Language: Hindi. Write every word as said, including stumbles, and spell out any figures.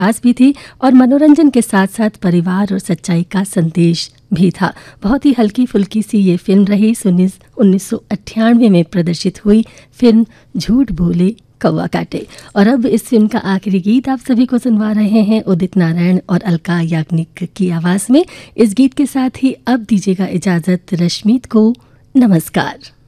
आज भी थी और मनोरंजन के साथ साथ परिवार और सच्चाई का संदेश भी था। बहुत ही हल्की फुल्की सी ये फिल्म रही। उन्नीस सौ अट्ठानवे में प्रदर्शित हुई फिल्म झूठ बोले कौवा काटे। और अब इस फिल्म का आखिरी गीत आप सभी को सुनवा रहे हैं उदित नारायण और अलका याग्निक की आवाज़ में। इस गीत के साथ ही अब दीजिएगा इजाज़त रश्मीत को। नमस्कार।